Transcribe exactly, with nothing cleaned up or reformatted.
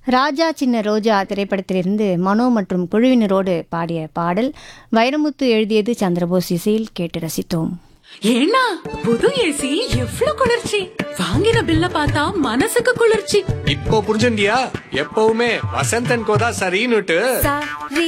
ராஜா சின்ன ரோஜா திரைப்படத்திலிருந்து மனோ மற்றும் குழுவினரோடு பாடிய பாடல் வைரமுத்து எழுதியது, சந்திரபோஸ் இசையில் கேட்டு ரசித்தோம். ஏன்னா புது ஏசி எவ்வளவு குளிர்ச்சி! வாங்கின பில்ல பார்த்தா மனசுக்கு குளிர்ச்சி. இப்போ புரிஞ்சுண்டியா? எப்பவுமே வசந்தன் கோதா சரின்னுட்டு.